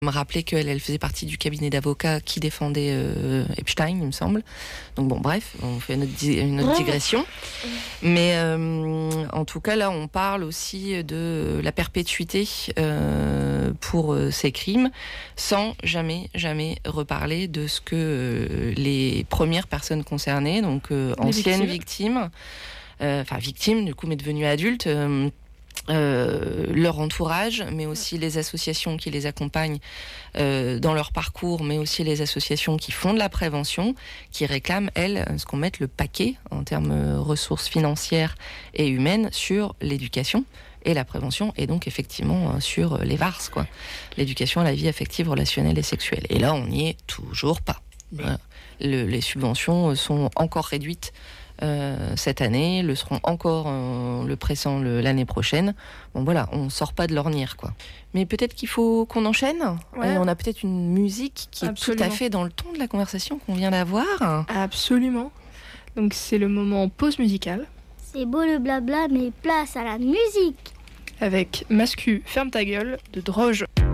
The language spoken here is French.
Me rappeler qu'elle faisait partie du cabinet d'avocats qui défendait Epstein, il me semble. Donc bon, bref, on fait une autre digression. Mais en tout cas, là, on parle aussi de la perpétuité pour ces crimes, sans jamais reparler de ce que les premières personnes concernées, donc anciennes victimes, victimes du coup, mais devenues adultes, leur entourage, mais aussi les associations qui les accompagnent dans leur parcours, mais aussi les associations qui font de la prévention, qui réclament, elles, ce qu'on mette le paquet en termes ressources financières et humaines sur l'éducation et la prévention, et donc effectivement sur les VARS, quoi. L'éducation à la vie affective, relationnelle et sexuelle. Et là, on n'y est toujours pas. Voilà. Les subventions sont encore réduites cette année, le seront encore le pressant l'année prochaine. Bon voilà, on sort pas de l'ornière, quoi. Mais peut-être qu'il faut qu'on enchaîne. Ouais. Et on a peut-être une musique qui est tout à fait dans le ton de la conversation qu'on vient d'avoir. Absolument. Donc c'est le moment pause musicale. C'est beau le blabla, mais place à la musique. Avec Mascu, ferme ta gueule de Droge.